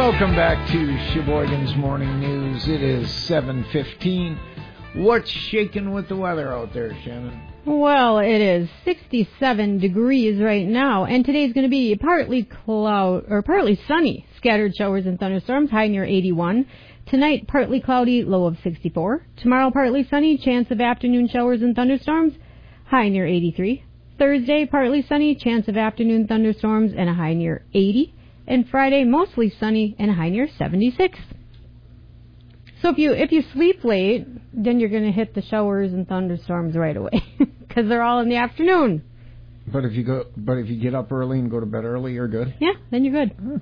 Welcome back to Sheboygan's Morning News. It is 7:15. What's shaking with the weather out there, Shannon? Well, it is 67 degrees right now, and today's going to be partly sunny. Scattered showers and thunderstorms, high near 81. Tonight, partly cloudy, low of 64. Tomorrow, partly sunny, chance of afternoon showers and thunderstorms, high near 83. Thursday, partly sunny, chance of afternoon thunderstorms, and a high near 80. And Friday, mostly sunny and a high near 76. So if you sleep late, then you're going to hit the showers and thunderstorms right away because they're all in the afternoon. But if you get up early and go to bed early, you're good. Yeah, then you're good.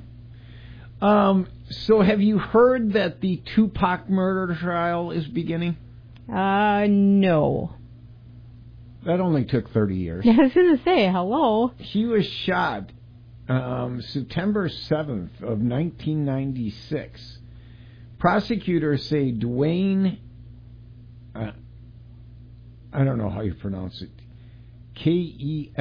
So have you heard that the Tupac murder trial is beginning? No. That only took 30 years. I was going to say, hello. She was shot September 7th of 1996. Prosecutors say Dwayne, I don't know how you pronounce it, Keffed,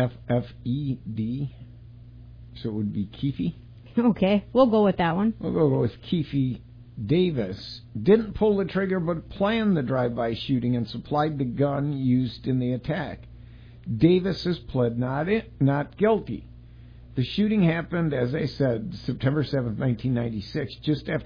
so it would be Keefe. Okay, we'll go with that one. We'll go with Keefe Davis. Didn't pull the trigger but planned the drive-by shooting and supplied the gun used in the attack. Davis has pled not guilty. The shooting happened, as I said, September 7th, 1996,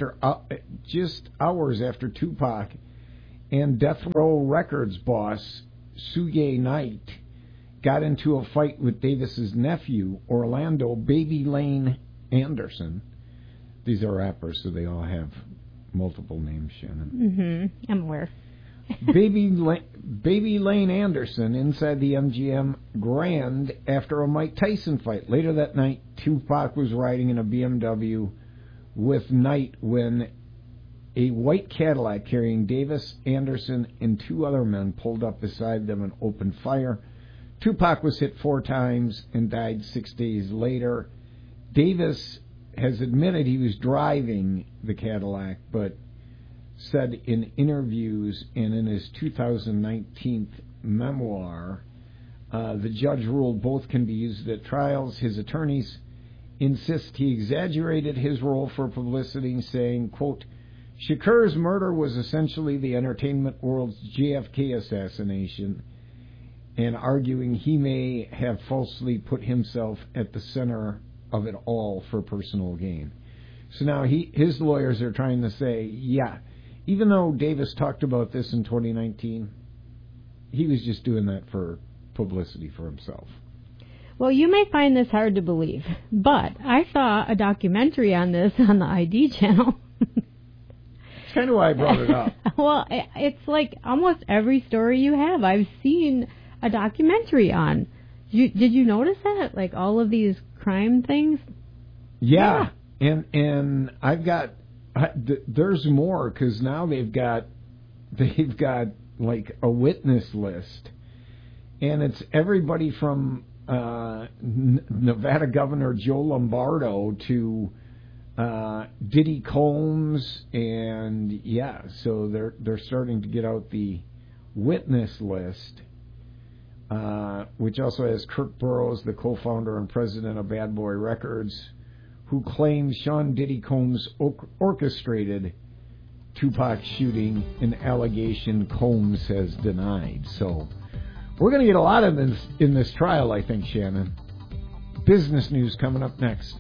just hours after Tupac and Death Row Records boss Suge Knight got into a fight with Davis's nephew, Orlando Baby Lane Anderson. These are rappers, so they all have multiple names, Shannon. Mm-hmm. I'm aware. Baby Lane Anderson inside the MGM Grand after a Mike Tyson fight. Later that night, Tupac was riding in a BMW with Knight when a white Cadillac carrying Davis, Anderson, and two other men pulled up beside them and opened fire. Tupac was hit 4 times and died 6 days later. Davis has admitted he was driving the Cadillac, but said in interviews and in his 2019 memoir, the judge ruled both can be used at trials. His attorneys insist he exaggerated his role for publicity, saying, quote, Shakur's murder was essentially the entertainment world's JFK assassination, and arguing he may have falsely put himself at the center of it all for personal gain. So now his lawyers are trying to say, yeah, even though Davis talked about this in 2019, he was just doing that for publicity for himself. Well, you may find this hard to believe, but I saw a documentary on this on the ID channel. That's kind of why I brought it up. Well, it's like almost every story you have, I've seen a documentary on. Did you notice that? Like all of these crime things? Yeah. And I've got... there's more, because now they've got like a witness list, and it's everybody from Nevada Governor Joe Lombardo to Diddy Combs, and yeah, so they're starting to get out the witness list, which also has Kirk Burroughs, the co-founder and president of Bad Boy Records, who claims Sean Diddy Combs orchestrated Tupac's shooting, an allegation Combs has denied. So we're going to get a lot of this in this trial, I think, Shannon. Business news coming up next.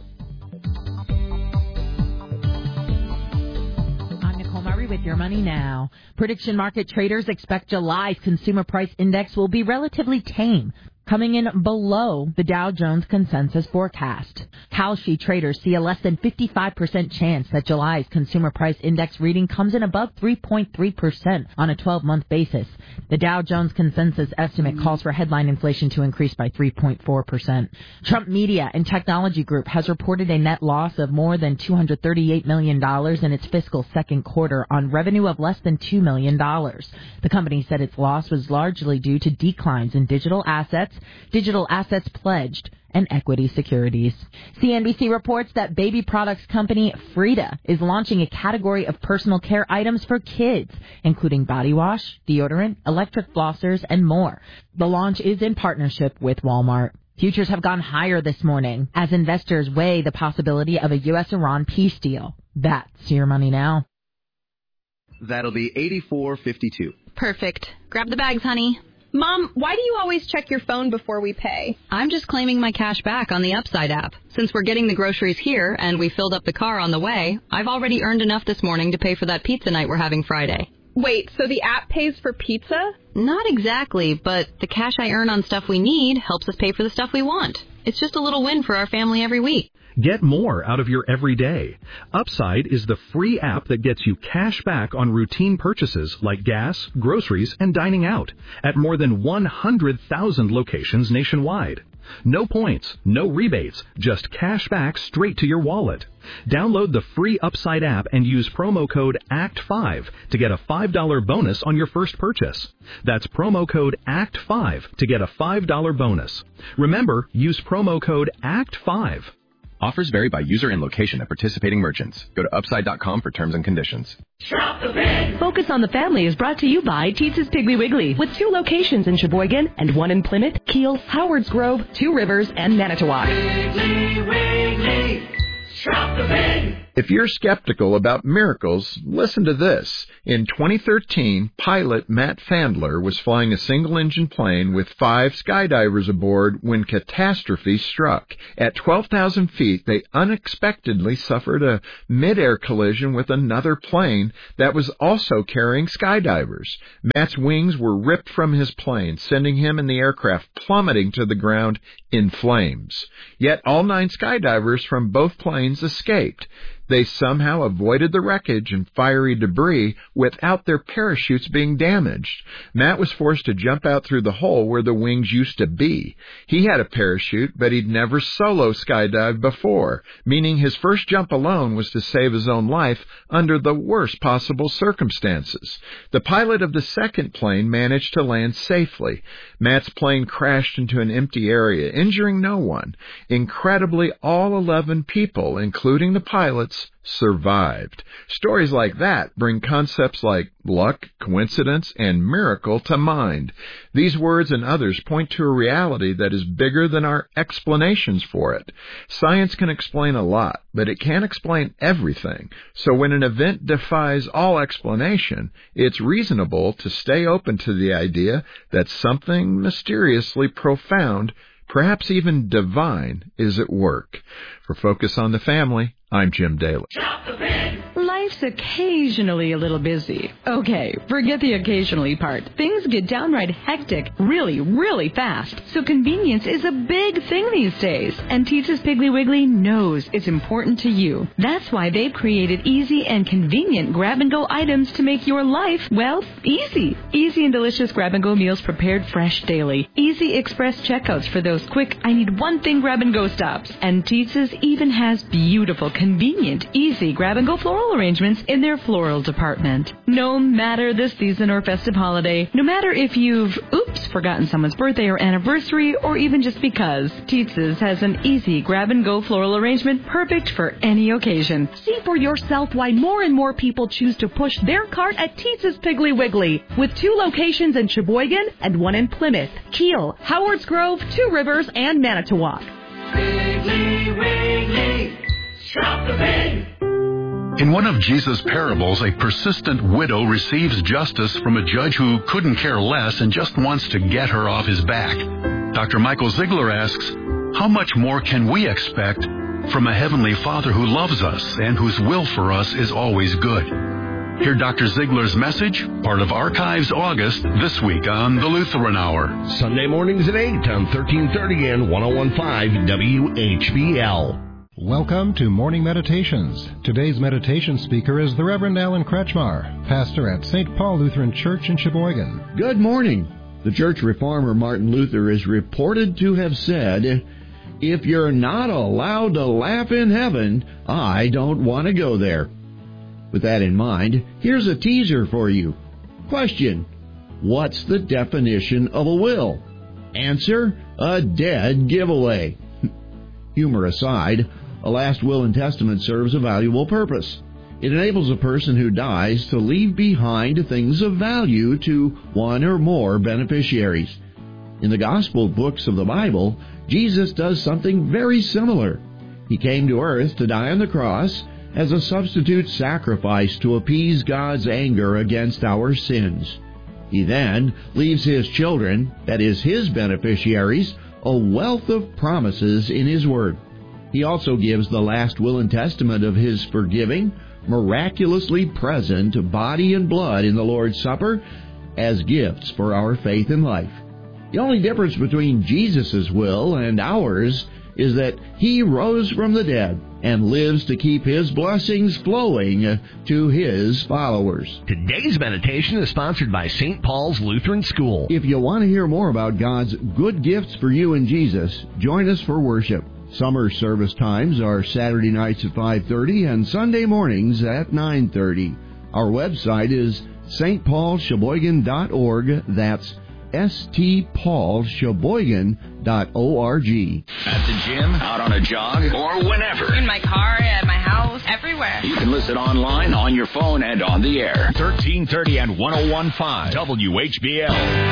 I'm Nicole Murray with Your Money Now. Prediction market traders expect July's consumer price index will be relatively tame, coming in below the Dow Jones consensus forecast. Kalshi traders see a less than 55% chance that July's consumer price index reading comes in above 3.3% on a 12-month basis. The Dow Jones consensus estimate calls for headline inflation to increase by 3.4%. Trump Media and Technology Group has reported a net loss of more than $238 million in its fiscal second quarter on revenue of less than $2 million. The company said its loss was largely due to declines in digital assets pledged, and equity securities. CNBC reports that baby products company Frida is launching a category of personal care items for kids, including body wash, deodorant, electric flossers, and more. The launch is in partnership with Walmart. Futures have gone higher this morning as investors weigh the possibility of a U.S.-Iran peace deal. That's your money now. That'll be $84.52. Perfect. Grab the bags, honey. Mom, why do you always check your phone before we pay? I'm just claiming my cash back on the Upside app. Since we're getting the groceries here and we filled up the car on the way, I've already earned enough this morning to pay for that pizza night we're having Friday. Wait, so the app pays for pizza? Not exactly, but the cash I earn on stuff we need helps us pay for the stuff we want. It's just a little win for our family every week. Get more out of your everyday. Upside is the free app that gets you cash back on routine purchases like gas, groceries, and dining out at more than 100,000 locations nationwide. No points, no rebates, just cash back straight to your wallet. Download the free Upside app and use promo code ACT5 to get a $5 bonus on your first purchase. That's promo code ACT5 to get a $5 bonus. Remember, use promo code ACT5. Offers vary by user and location at participating merchants. Go to Upside.com for terms and conditions. Shop the Pig! Focus on the Family is brought to you by Teetza's Piggly Wiggly, with 2 locations in Sheboygan and 1 in Plymouth, Kiel, Howards Grove, 2 Rivers, and Manitowoc. Piggly Wiggly! Shop the Pig! If you're skeptical about miracles, listen to this. In 2013, pilot Matt Fandler was flying a single-engine plane with 5 skydivers aboard when catastrophe struck. At 12,000 feet, they unexpectedly suffered a mid-air collision with another plane that was also carrying skydivers. Matt's wings were ripped from his plane, sending him and the aircraft plummeting to the ground in flames. Yet all 9 skydivers from both planes escaped. They somehow avoided the wreckage and fiery debris without their parachutes being damaged. Matt was forced to jump out through the hole where the wings used to be. He had a parachute, but he'd never solo skydived before, meaning his first jump alone was to save his own life under the worst possible circumstances. The pilot of the second plane managed to land safely. Matt's plane crashed into an empty area, injuring no one. Incredibly, all 11 people, including the pilots, survived. Stories like that bring concepts like luck, coincidence, and miracle to mind. These words and others point to a reality that is bigger than our explanations for it. Science can explain a lot, but it can't explain everything. So when an event defies all explanation, it's reasonable to stay open to the idea that something mysteriously profound, perhaps even divine, is at work. For Focus on the Family, I'm Jim Daly. Life's occasionally a little busy. Okay, forget the occasionally part. Things get downright hectic really, really fast. So convenience is a big thing these days. And Teetza's Piggly Wiggly knows it's important to you. That's why they've created easy and convenient grab-and-go items to make your life, well, easy. Easy and delicious grab-and-go meals prepared fresh daily. Easy express checkouts for those quick, I need one thing grab-and-go stops. And Teetza's even has beautiful, convenient, easy grab-and-go floral arrangements in their floral department. No matter the season or festive holiday, no matter if you've, forgotten someone's birthday or anniversary, or even just because, Teetza's has an easy grab-and-go floral arrangement perfect for any occasion. See for yourself why more and more people choose to push their cart at Teetza's Piggly Wiggly, with 2 locations in Sheboygan and 1 in Plymouth, Kiel, Howards Grove, 2 Rivers, and Manitowoc. Piggly Wiggly, shop the pig! In one of Jesus' parables, a persistent widow receives justice from a judge who couldn't care less and just wants to get her off his back. Dr. Michael Ziegler asks, how much more can we expect from a Heavenly Father who loves us and whose will for us is always good? Hear Dr. Ziegler's message, part of Archives August, this week on the Lutheran Hour. Sunday mornings at 8 on 1330 and 101.5 WHBL. Welcome to Morning Meditations. Today's meditation speaker is the Reverend Alan Kretschmar, pastor at St. Paul Lutheran Church in Sheboygan. Good morning. The church reformer Martin Luther is reported to have said, "If you're not allowed to laugh in heaven, I don't want to go there." With that in mind, here's a teaser for you. Question: what's the definition of a will? Answer: a dead giveaway. Humor aside, a last will and testament serves a valuable purpose. It enables a person who dies to leave behind things of value to one or more beneficiaries. In the gospel books of the Bible, Jesus does something very similar. He came to earth to die on the cross as a substitute sacrifice to appease God's anger against our sins. He then leaves His children, that is, His beneficiaries, a wealth of promises in His Word. He also gives the last will and testament of His forgiving, miraculously present body and blood in the Lord's Supper as gifts for our faith and life. The only difference between Jesus' will and ours is that He rose from the dead and lives to keep His blessings flowing to His followers. Today's meditation is sponsored by St. Paul's Lutheran School. If you want to hear more about God's good gifts for you and Jesus, join us for worship. Summer service times are Saturday nights at 5:30 and Sunday mornings at 9:30. Our website is stpaulsheboygan.org. That's stpaulsheboygan.org. At the gym, out on a jog, or whenever. In my car, at my house, everywhere. You can listen online, on your phone, and on the air. 1330 and 101.5 WHBL.